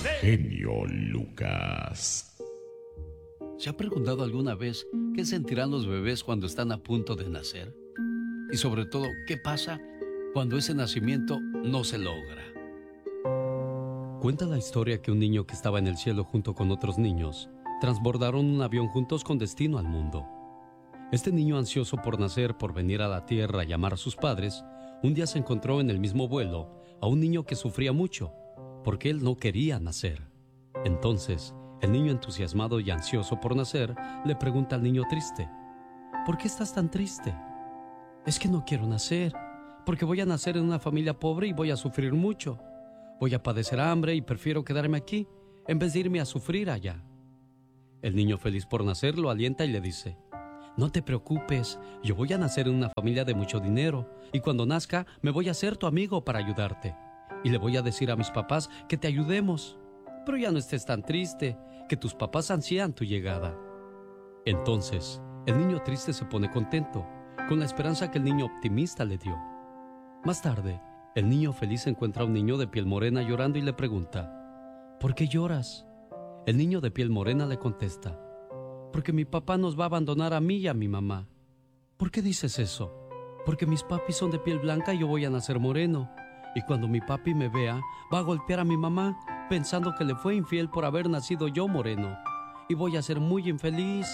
genio Lucas. ¿Se ha preguntado alguna vez qué sentirán los bebés cuando están a punto de nacer? Y sobre todo, ¿qué pasa cuando ese nacimiento no se logra? Cuenta la historia que un niño que estaba en el cielo junto con otros niños transbordaron un avión juntos con destino al mundo. Este niño, ansioso por nacer, por venir a la tierra y amar a sus padres, un día se encontró en el mismo vuelo a un niño que sufría mucho porque él no quería nacer. Entonces, el niño, entusiasmado y ansioso por nacer, le pregunta al niño triste: ¿por qué estás tan triste? Es que no quiero nacer, porque voy a nacer en una familia pobre y voy a sufrir mucho. Voy a padecer hambre y prefiero quedarme aquí en vez de irme a sufrir allá. El niño, feliz por nacer, lo alienta y le dice: no te preocupes, yo voy a nacer en una familia de mucho dinero y cuando nazca me voy a hacer tu amigo para ayudarte. Y le voy a decir a mis papás que te ayudemos. Pero ya no estés tan triste, que tus papás ansían tu llegada. Entonces, el niño triste se pone contento, con la esperanza que el niño optimista le dio. Más tarde, el niño feliz encuentra a un niño de piel morena llorando y le pregunta: ¿por qué lloras? El niño de piel morena le contesta: porque mi papá nos va a abandonar a mí y a mi mamá. ¿Por qué dices eso? Porque mis papis son de piel blanca y yo voy a nacer moreno. Y cuando mi papi me vea, va a golpear a mi mamá, pensando que le fue infiel por haber nacido yo moreno. Y voy a ser muy infeliz.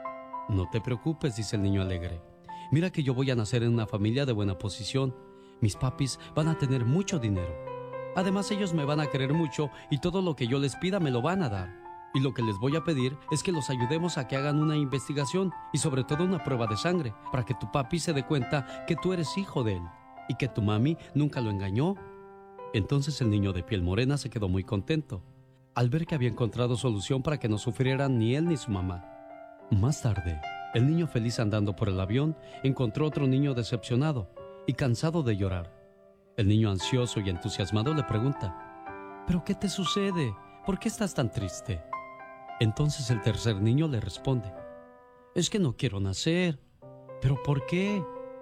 No te preocupes, dice el niño alegre. Mira que yo voy a nacer en una familia de buena posición. Mis papis van a tener mucho dinero. Además, ellos me van a querer mucho y todo lo que yo les pida me lo van a dar. Y lo que les voy a pedir es que los ayudemos a que hagan una investigación y sobre todo una prueba de sangre para que tu papi se dé cuenta que tú eres hijo de él y que tu mami nunca lo engañó. Entonces el niño de piel morena se quedó muy contento al ver que había encontrado solución para que no sufrieran ni él ni su mamá. Más tarde, el niño feliz andando por el avión encontró otro niño decepcionado y cansado de llorar. El niño ansioso y entusiasmado le pregunta: ¿pero qué te sucede? ¿Por qué estás tan triste? Entonces el tercer niño le responde: es que no quiero nacer. ¿Pero por qué?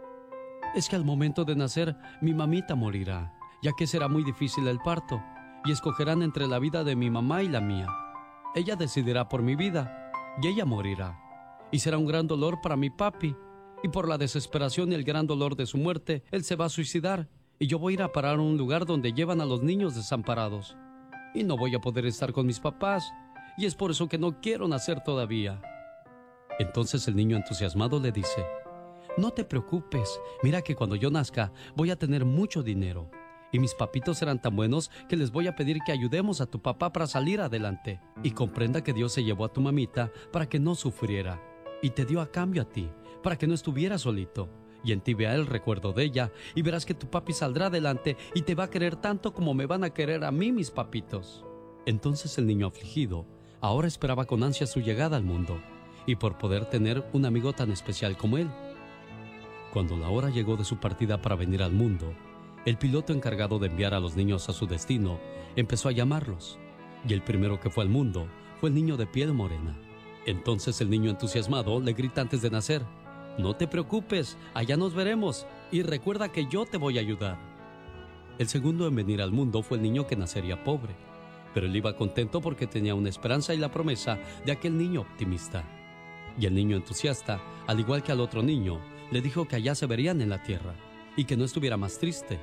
Es que al momento de nacer mi mamita morirá, ya que será muy difícil el parto, y escogerán entre la vida de mi mamá y la mía. Ella decidirá por mi vida, y ella morirá. Y será un gran dolor para mi papi, y por la desesperación y el gran dolor de su muerte, él se va a suicidar, y yo voy a ir a parar a un lugar donde llevan a los niños desamparados. Y no voy a poder estar con mis papás, y es por eso que no quiero nacer todavía. Entonces el niño entusiasmado le dice: no te preocupes, mira que cuando yo nazca voy a tener mucho dinero y mis papitos serán tan buenos que les voy a pedir que ayudemos a tu papá para salir adelante. Y comprenda que Dios se llevó a tu mamita para que no sufriera y te dio a cambio a ti, para que no estuviera solito. Y en ti vea el recuerdo de ella y verás que tu papi saldrá adelante y te va a querer tanto como me van a querer a mí mis papitos. Entonces el niño afligido ahora esperaba con ansia su llegada al mundo y por poder tener un amigo tan especial como él. Cuando la hora llegó de su partida para venir al mundo, el piloto encargado de enviar a los niños a su destino empezó a llamarlos, y el primero que fue al mundo fue el niño de piel morena. Entonces el niño entusiasmado le grita antes de nacer: no te preocupes, allá nos veremos, y recuerda que yo te voy a ayudar. El segundo en venir al mundo fue el niño que nacería pobre, pero él iba contento porque tenía una esperanza y la promesa de aquel niño optimista. Y el niño entusiasta, al igual que al otro niño, le dijo que allá se verían en la tierra y que no estuviera más triste.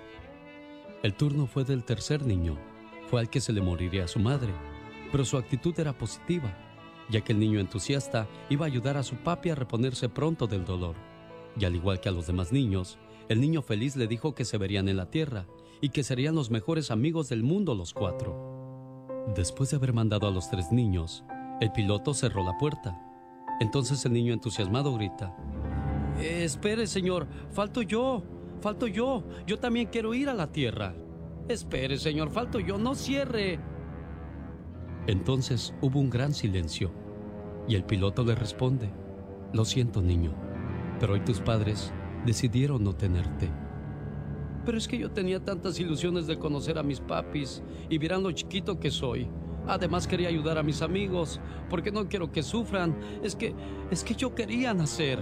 El turno fue del tercer niño. Fue al que se le moriría su madre, pero su actitud era positiva, ya que el niño entusiasta iba a ayudar a su papi a reponerse pronto del dolor. Y al igual que a los demás niños, el niño feliz le dijo que se verían en la tierra y que serían los mejores amigos del mundo los cuatro. Después de haber mandado a los tres niños, el piloto cerró la puerta. Entonces el niño entusiasmado grita: espere, señor, falto yo, yo también quiero ir a la tierra. Espere, señor, falto yo, no cierre. Entonces hubo un gran silencio y el piloto le responde: lo siento, niño, pero hoy tus padres decidieron no tenerte. Pero es que yo tenía tantas ilusiones de conocer a mis papis y vieran lo chiquito que soy. Además quería ayudar a mis amigos porque no quiero que sufran. Es que yo quería nacer.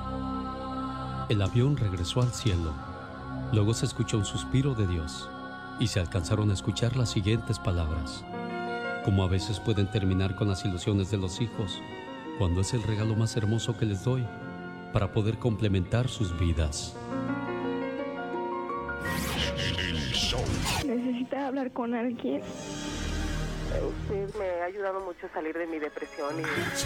El avión regresó al cielo. Luego se escuchó un suspiro de Dios y se alcanzaron a escuchar las siguientes palabras. Como a veces pueden terminar con las ilusiones de los hijos, cuando es el regalo más hermoso que les doy para poder complementar sus vidas. Necesita hablar con alguien. Usted me ha ayudado mucho a salir de mi depresión y